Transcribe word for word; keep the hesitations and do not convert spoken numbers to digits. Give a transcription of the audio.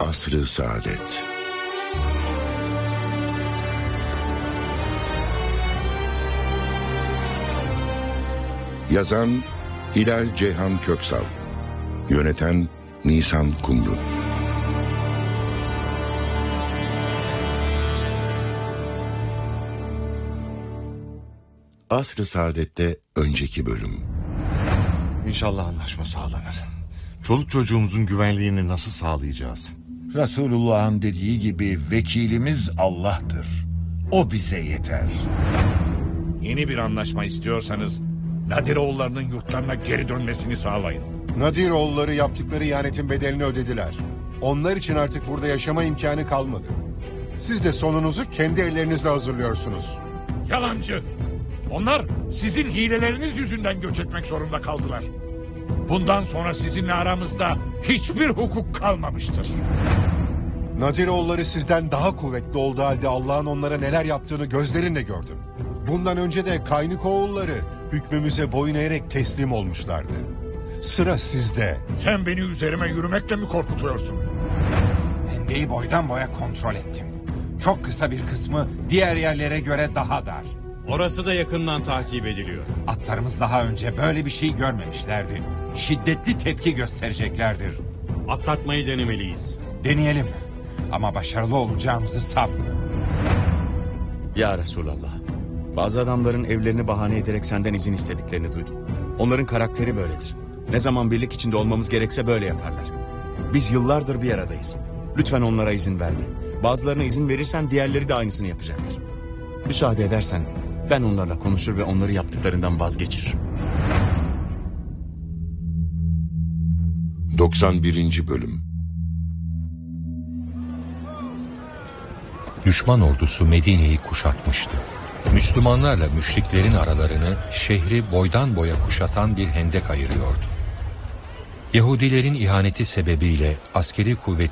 Asr-ı Saadet. Yazan Hilal Ceyhan Köksal. Yöneten Nisan Kumru. Asr-ı Saadet'te önceki bölüm. İnşallah anlaşma sağlanır. Çoluk çocuğumuzun güvenliğini nasıl sağlayacağız? Resulullah'ın dediği gibi vekilimiz Allah'tır. O bize yeter. Yeni bir anlaşma istiyorsanız Nadiroğullarının yurtlarına geri dönmesini sağlayın. Nadiroğulları yaptıkları ihanetin bedelini ödediler. Onlar için artık burada yaşama imkanı kalmadı. Siz de sonunuzu kendi ellerinizle hazırlıyorsunuz. Yalancı! Onlar sizin hileleriniz yüzünden göç etmek zorunda kaldılar. Bundan sonra sizinle aramızda hiçbir hukuk kalmamıştır. Nadiroğulları sizden daha kuvvetli olduğu halde Allah'ın onlara neler yaptığını gözlerinle gördün. Bundan önce de Kaynıkoğulları hükmümüze boyun eğerek teslim olmuşlardı. Sıra sizde. Sen beni üzerime yürümekle mi korkutuyorsun? Hendeyi boydan boya kontrol ettim. Çok kısa bir kısmı diğer yerlere göre daha dar. Orası da yakından takip ediliyor. Atlarımız daha önce böyle bir şey görmemişlerdi. Şiddetli tepki göstereceklerdir. Atlatmayı denemeliyiz. Deneyelim. Ama başarılı olacağımızı sanmıyorum. Ya Resulallah. Bazı adamların evlerini bahane ederek senden izin istediklerini duydum. Onların karakteri böyledir. Ne zaman birlik içinde olmamız gerekse böyle yaparlar. Biz yıllardır bir aradayız. Lütfen onlara izin verme. Bazılarına izin verirsen diğerleri de aynısını yapacaktır. Müsaade edersen ben onlarla konuşur ve onları yaptıklarından vazgeçiririm. doksan birinci bölüm. Düşman ordusu Medine'yi kuşatmıştı. Müslümanlarla müşriklerin aralarını şehri boydan boya kuşatan bir hendek ayırıyordu. Yahudilerin ihaneti sebebiyle askeri kuvvet